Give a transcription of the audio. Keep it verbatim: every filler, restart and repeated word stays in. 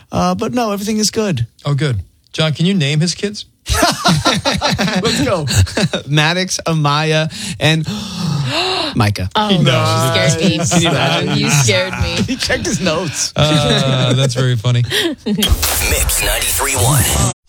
Uh, but no, everything is good. Oh, good. John, can you name his kids? Let's go. Maddox, Amaya, and Micah. Oh, He you knows. scared me. Can you imagine? You scared me. He checked his notes. Uh, that's very funny. Mix ninety-three point one.